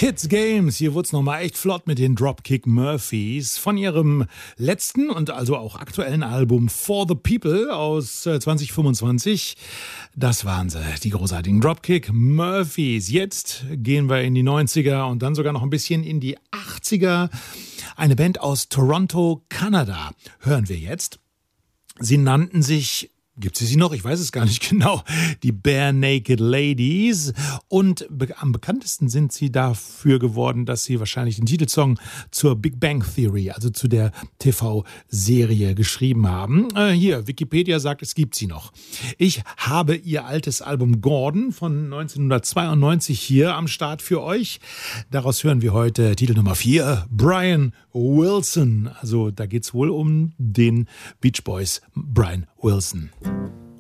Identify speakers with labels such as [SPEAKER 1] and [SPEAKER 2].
[SPEAKER 1] Kids Games, hier wurde es nochmal echt flott mit den Dropkick Murphys von ihrem letzten und also auch aktuellen Album For the People aus 2025. Das waren sie, die großartigen Dropkick Murphys. Jetzt gehen wir in die 90er und dann sogar noch ein bisschen in die 80er. Eine Band aus Toronto, Kanada, hören wir jetzt. Sie nannten sich... Gibt es sie noch? Ich weiß es gar nicht genau. Die Bare Naked Ladies. Und am bekanntesten sind sie dafür geworden, dass sie wahrscheinlich den Titelsong zur Big Bang Theory, also zu der TV-Serie, geschrieben haben. Hier, Wikipedia sagt, es gibt sie noch. Ich habe ihr altes Album Gordon von 1992 hier am Start für euch. Daraus hören wir heute Titel Nummer 4, Brian Wilson. Also da geht es wohl um den Beach Boys Brian Wilson.